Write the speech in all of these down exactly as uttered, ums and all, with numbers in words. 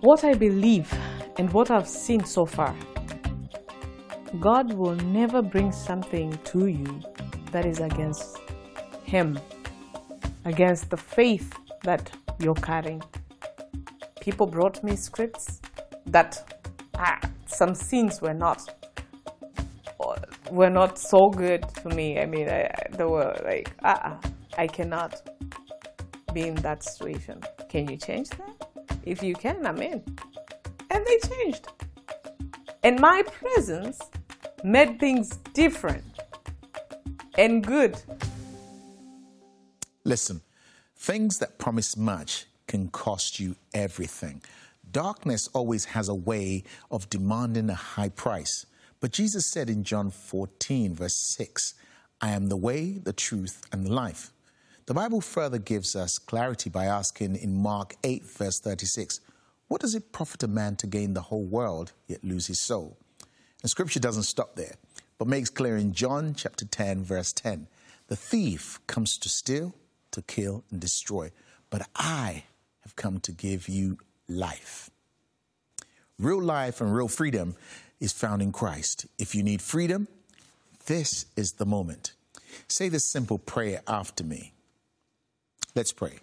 What I believe and what I've seen so far, God will never bring something to you that is against Him, against the faith that you're carrying. People brought me scripts that ah, some scenes were not were not so good for me. I mean, I, I, they were like, ah, I cannot be in that situation. Can you change that? If you can, I'm in. And they changed. And my presence made things different and good. Listen, things that promise much can cost you everything. Darkness always has a way of demanding a high price. But Jesus said in John fourteen, verse six, I am the way, the truth, and the life. The Bible further gives us clarity by asking in Mark eight, verse thirty-six, what does it profit a man to gain the whole world, yet lose his soul? And Scripture doesn't stop there, but makes clear in John chapter ten, verse ten, the thief comes to steal, to kill, and destroy, but I have come to give you life. Real life and real freedom is found in Christ. If you need freedom, this is the moment. Say this simple prayer after me. Let's pray.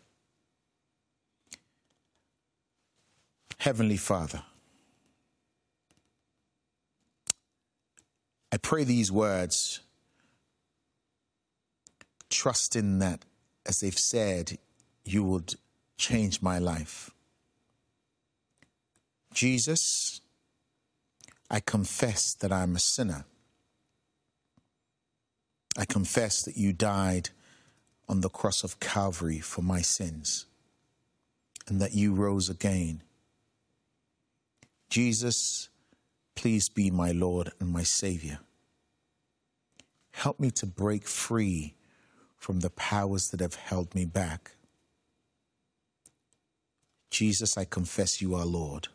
Heavenly Father, I pray these words, trusting that, as they've said, you would change my life. Jesus, I confess that I'm a sinner. I confess that you died on the cross of Calvary for my sins, and that you rose again. Jesus, please be my Lord and my Savior. Help me to break free from the powers that have held me back. Jesus, I confess you are Lord.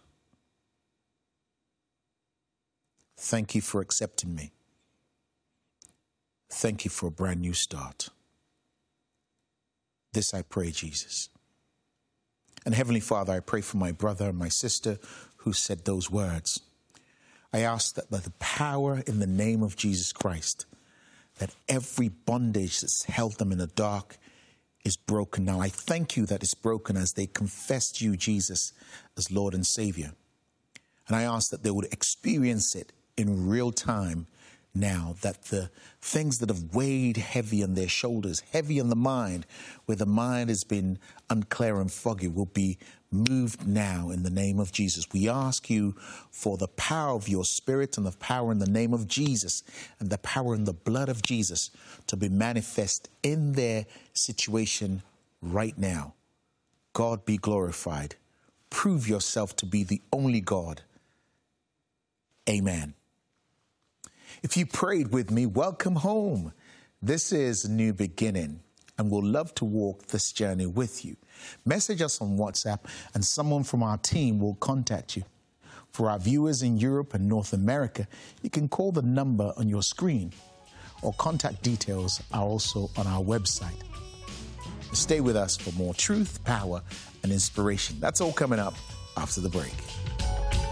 Thank you for accepting me. Thank you for a brand new start. This I pray, Jesus. And Heavenly Father, I pray for my brother and my sister who said those words. I ask that by the power in the name of Jesus Christ, that every bondage that's held them in the dark is broken now. I thank you that it's broken as they confessed you, Jesus, as Lord and Savior. And I ask that they would experience it in real time now, that the things that have weighed heavy on their shoulders, heavy on the mind, where the mind has been unclear and foggy, will be moved now in the name of Jesus. We ask you for the power of your Spirit and the power in the name of Jesus and the power in the blood of Jesus to be manifest in their situation right now. God be glorified. Prove yourself to be the only God. Amen. If you prayed with me, welcome home. This is a new beginning, and we'll love to walk this journey with you. Message us on WhatsApp, and someone from our team will contact you. For our viewers in Europe and North America, you can call the number on your screen, or contact details are also on our website. Stay with us for more truth, power, and inspiration. That's all coming up after the break.